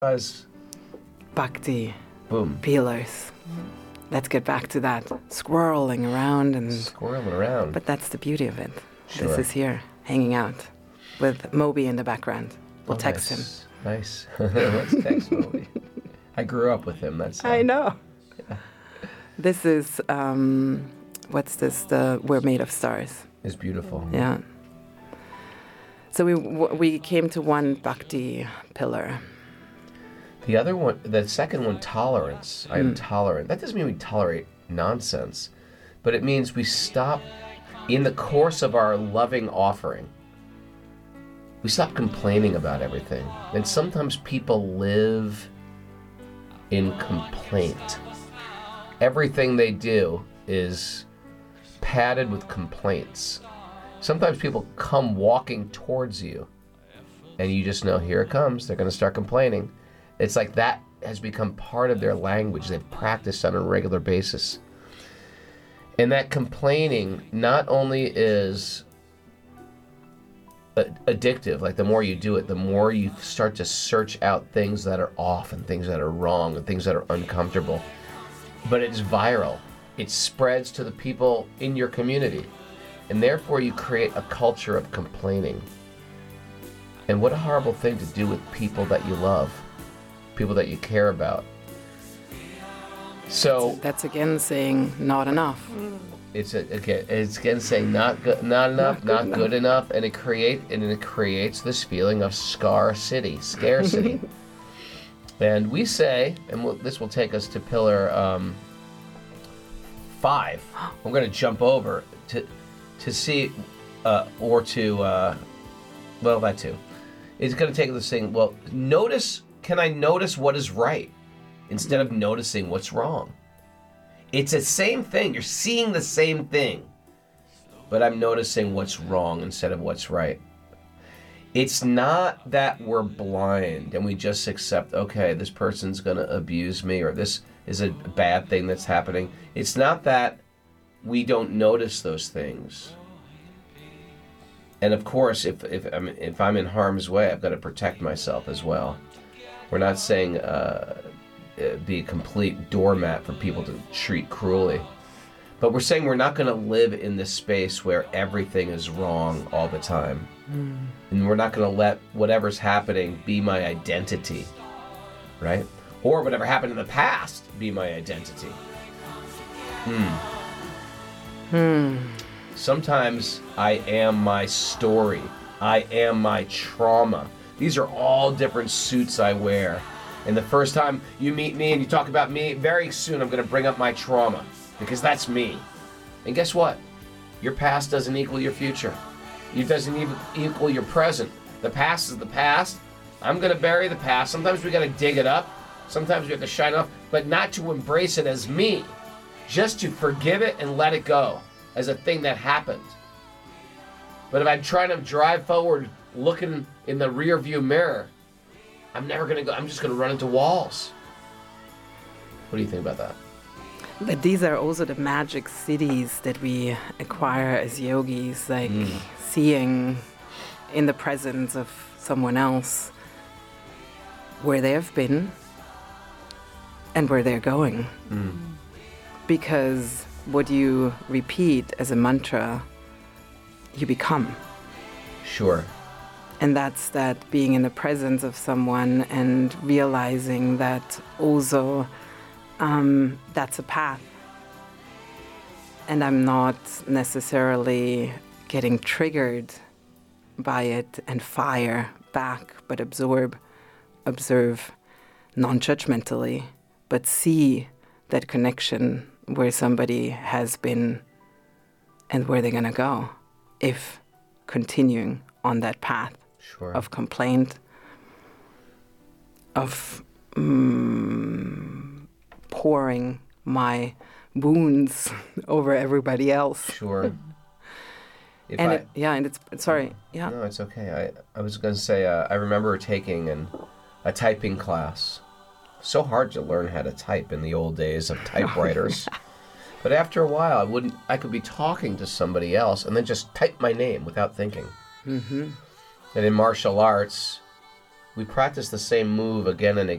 Guys, Bhakti boom. pillars. Let's get back to that squirreling around Squirreling around. But that's the beauty of it. Sure. This is here, hanging out with Moby in the background. We'll text him. Nice. Let's text Moby. I grew up with him. That's. I know. Yeah. This is what's this? We're Made of Stars. It's beautiful. Yeah. So we came to one Bhakti pillar. The other one, the second one, tolerance. I am tolerant. That doesn't mean we tolerate nonsense, but it means we stop, in the course of our loving offering, we stop complaining about everything. And sometimes people live in complaint. Everything they do is padded with complaints. Sometimes people come walking towards you, and you just know, here it comes. They're going to start complaining. It's like that has become part of their language. They've practiced on a regular basis. And that complaining not only is addictive, like the more you do it, the more you start to search out things that are off and things that are wrong and things that are uncomfortable, but it's viral. It spreads to the people in your community. And therefore you create a culture of complaining. And what a horrible thing to do with people that you love, people that you care about. So that's again saying not enough. It's again saying not good, not enough, not good enough, and it creates this feeling of scarcity. And we say, and this will take us to pillar 5. I'm going to jump over to see, or to, well, that too. It's going to take this thing, well, can I notice what is right instead of noticing what's wrong? It's the same thing. You're seeing the same thing, but I'm noticing what's wrong instead of what's right. It's not that we're blind and we just accept, okay, this person's going to abuse me or this is a bad thing that's happening. It's not that we don't notice those things. And of course, if I'm in harm's way, I've got to protect myself as well. We're not saying be a complete doormat for people to treat cruelly. But we're saying we're not going to live in this space where everything is wrong all the time. And we're not going to let whatever's happening be my identity, right? Or whatever happened in the past be my identity. Sometimes I am my story. I am my trauma. These are all different suits I wear. And the first time you meet me and you talk about me, very soon I'm going to bring up my trauma because that's me. And guess what? Your past doesn't equal your future. It doesn't even equal your present. The past is the past. I'm going to bury the past. Sometimes we got to dig it up. Sometimes we have to shine off, but not to embrace it as me. Just to forgive it and let it go as a thing that happened. But if I'm trying to drive forward looking in the rear view mirror, I'm never going to go. I'm just going to run into walls. What do you think about that? But these are also the magic cities that we acquire as yogis, like seeing in the presence of someone else where they have been and where they're going. Because what you repeat as a mantra, you become. Sure. And that's that being in the presence of someone and realizing that also that's a path. And I'm not necessarily getting triggered by it and fire back, but observe non-judgmentally, but see that connection where somebody has been and where they're going to go if continuing on that path. Sure. Of complaint, of pouring my wounds over everybody else. Sure. And it's sorry. Yeah. No, it's okay. I was going to say, I remember taking a typing class. So hard to learn how to type in the old days of typewriters. But after a while, I could be talking to somebody else and then just type my name without thinking. And in martial arts, we practice the same move again and again.